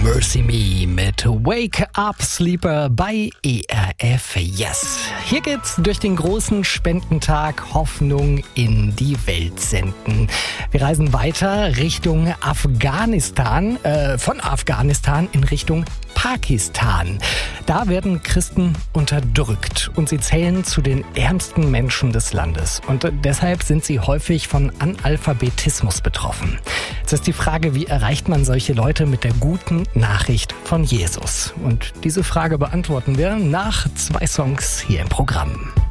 Mercy Me mit Wake Up Sleeper bei ERF Yes. Hier geht's durch den großen Spendentag Hoffnung in die Welt senden. Wir reisen weiter Richtung Afghanistan, von Afghanistan in Richtung Pakistan. Da werden Christen unterdrückt und sie zählen zu den ärmsten Menschen des Landes. Und deshalb sind sie häufig von Analphabetismus betroffen. Jetzt ist die Frage, wie erreicht man solche Leute mit der guten Nachricht von Jesus? Und diese Frage beantworten wir nach 2 Songs hier im Programm.